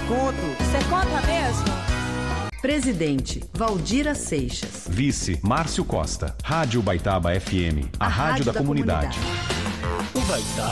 conto. Você conta mesmo? Presidente, Valdira Seixas. Vice, Márcio Costa. Rádio Baitaba FM, a rádio da comunidade. O Baitaba